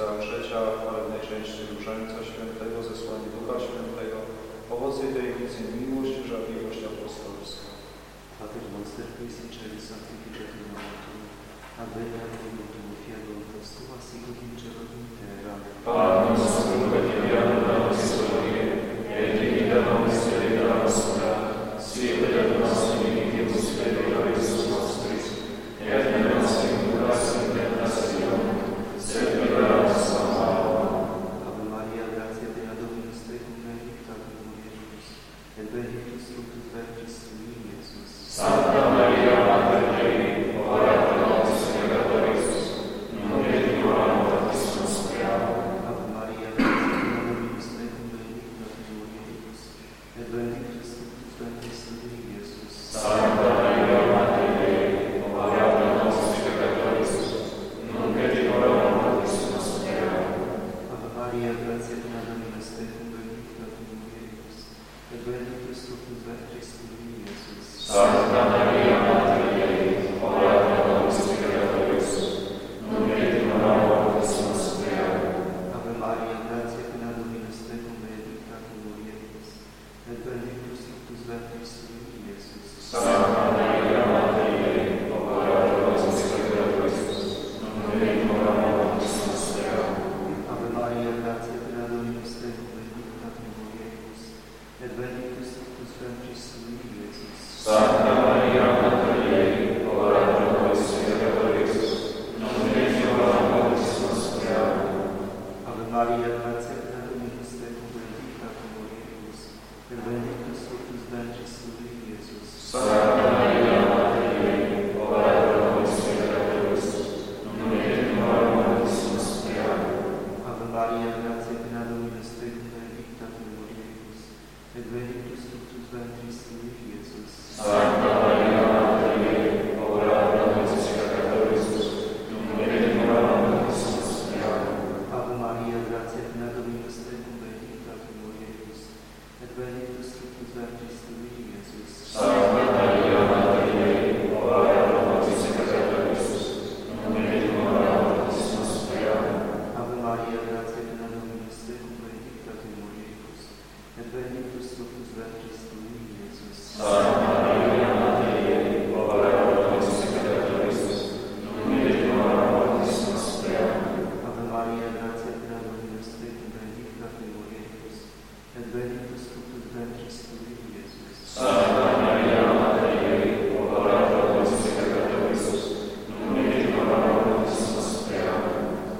Trójca Trzecia, w chwalebnej części Różańca Świętego, zesłanie Ducha Świętego, owoce tej wicy miłość, żarliwość apostolska. Pater noster, qui sinceri sanctificatur novatur, avvenia tributum fiero postuas sic ut in cielo in terra. Panem nostrum quotidianum da nobis hodie, et dimitte nobis debita nostra, sic et nos dimittimus debitores nostris, et ne nos inducas in tentationem, sed libera nos a malo. Ave Maria, gratia plena Dominus tecum, benedicta tu mulieribus, et benedictus fructus ventris tui, Iesus. Santa Maria, Mater Dei, ora pro nobis peccatoribus, nunc et in hora mortis nostre. Ave Maria, gratia plena Dominus tecum, benedicta tu mulieribus, et benedictus fructus ventris tui, Iesus. Santa Maria, Mater Dei, ora pro nobis peccatoribus, nunc et in hora mortis nostre. Ave Maria, gratia plena Dominus tecum, benedicta tu mulieribus, et benedictus fructus ventris tui, Iesus. Santa Maria, Mater Dei, ora pro nobis peccatoribus, nunc et in hora mortis nostre. Ave Maria, gratia plena Dominus tecum, benedicta tu mulieribus, et benedictus fructus ventris tui, Iesus. Santa Maria, Mater Dei, ora pro nobis peccatoribus, nunc et in hora mortis nostre. Ave Maria, gratia plena Dominus tecum, benedicta tu mulieribus, et benedictus fructus ventris tui, Iesus. Santa Maria, Mater Dei, ora pro nobis peccatoribus, nunc et in hora mortis nostre. Ave Maria, gratia